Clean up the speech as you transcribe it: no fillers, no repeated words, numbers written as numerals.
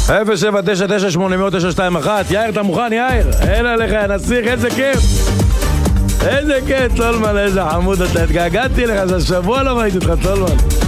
079980921. יאיר, אתה מוכן, יאיר? אין עליך, נסיך, איזה כיף. איזה כיף, צולמן, איזה חמוד אתה. התגעגעתי לך, זה שבוע לא ראיתי אותך, צולמן.